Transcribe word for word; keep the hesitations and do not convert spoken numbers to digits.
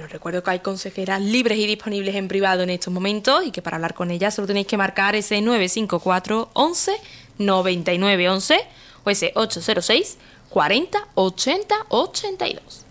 recuerdo que hay consejeras libres y disponibles en privado en estos momentos y que para hablar con ellas solo tenéis que marcar ese nueve cinco cuatro once noventa y nueve once o ese ocho cero seis cuarenta ochenta ochenta y dos.